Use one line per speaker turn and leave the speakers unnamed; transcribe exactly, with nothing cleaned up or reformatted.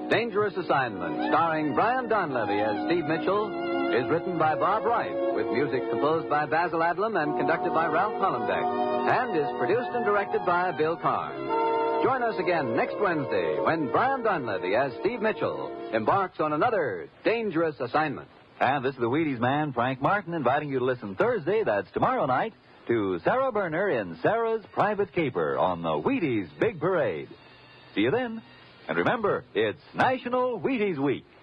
Dangerous Assignment, starring Brian Donlevy as Steve Mitchell, is written by Bob Wright, with music composed by Basil Adlam and conducted by Ralph Hollenbeck, and is produced and directed by Bill Carr. Join us again next Wednesday when Brian Donlevy as Steve Mitchell embarks on another Dangerous Assignment.
And this is the Wheaties man, Frank Martin, inviting you to listen Thursday, that's tomorrow night, to Sarah Berner in Sarah's Private Caper on the Wheaties Big Parade. See you then. And remember, it's National Wheaties Week.